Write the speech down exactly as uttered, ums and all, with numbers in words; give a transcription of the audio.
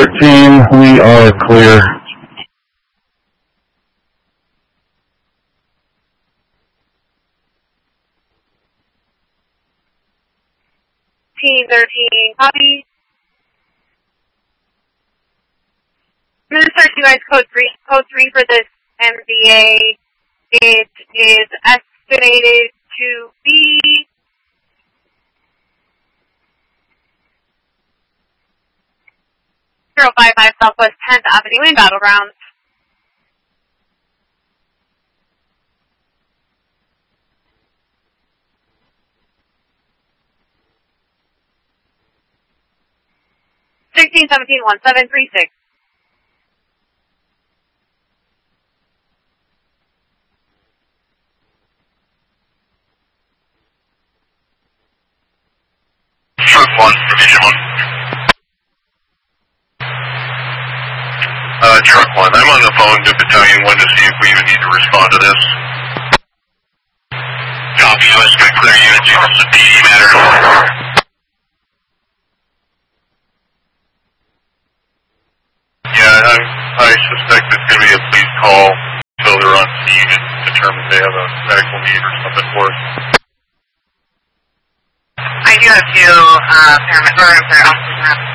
thirteen, we are clear. Team thirteen, copy. I'm going to start you guys code three. Code three for this M D A. It is estimated to be zero five five Southwest tenth Avenue in Battlegrounds. sixteen seventeen one seven three six. Truck one, Division one. Uh, Truck one, I'm on the phone to Battalion one to see if we even need to respond to this. Copy, U S Good Clear Unit, this is a P D matter. Yeah, I, I suspect it's going to be a police call, so they're on scene and determine they have a medical need or something for us. I do have two uh, paramedics, or I'm sorry, officers